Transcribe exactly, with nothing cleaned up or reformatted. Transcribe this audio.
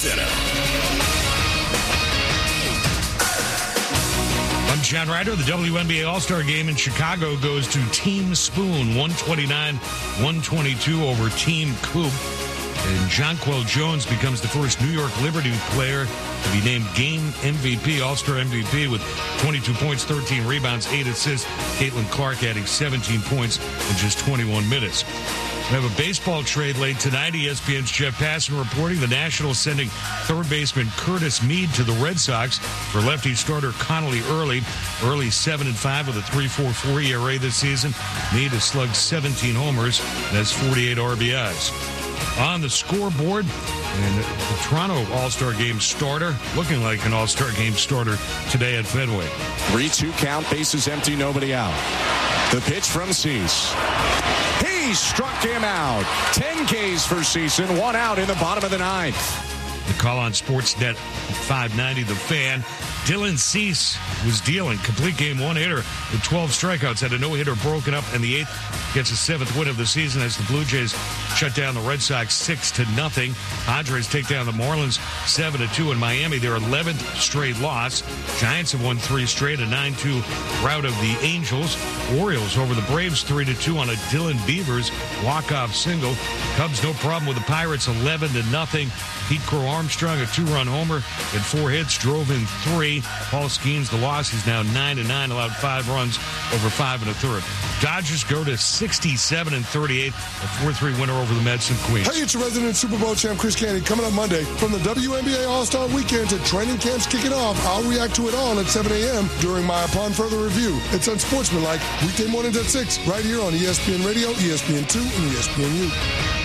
Center. I'm John Ryder. The W N B A All-Star Game in Chicago goes to Team Spoon, one twenty-nine one twenty-two over Team Coop. And Jonquel Jones becomes the first New York Liberty player to be named Game M V P, All-Star M V P, with twenty-two points, thirteen rebounds, eight assists. Caitlin Clark adding seventeen points in just twenty-one minutes. We have a baseball trade late tonight. E S P N's Jeff Passan reporting the Nationals sending third baseman Curtis Mead to the Red Sox for lefty starter Connolly Early. Early seven and five with a three point four four E R A this season. Mead has slugged seventeen homers and has forty-eight R B Is. On the scoreboard, and the Toronto All-Star Game starter, looking like an All-Star Game starter today at Fenway. three two count, bases empty, nobody out. The pitch from Cease. He struck him out. ten Ks for Ceason, one out in the bottom of the ninth. The call on Sportsnet five ninety, The Fan. Dylan Cease was dealing. Complete game, one hitter with twelve strikeouts. Had a no-hitter broken up in the eighth. Gets a seventh win of the season as the Blue Jays shut down the Red Sox six to nothing. Padres take down the Marlins seven to two in Miami. Their eleventh straight loss. Giants have won three straight, a nine two rout of the Angels. Orioles over the Braves three to two on a Dylan Beavers walk-off single. Cubs no problem with the Pirates eleven to nothing. Pete Crow Armstrong, a two-run homer and four hits, drove in three. Paul Skeens, the loss, he's now nine to nine, allowed five runs over five and a third. Dodgers go to sixty-seven and thirty-eight, a four three winner over the Mets and Queens. Hey, it's your resident Super Bowl champ, Chris Candy, coming up Monday. From the W N B A All-Star Weekend to training camps kicking off, I'll react to it all at seven a.m. during my Upon Further Review. It's Unsportsmanlike, weekday mornings at six, right here on E S P N Radio, E S P N two, and E S P N U.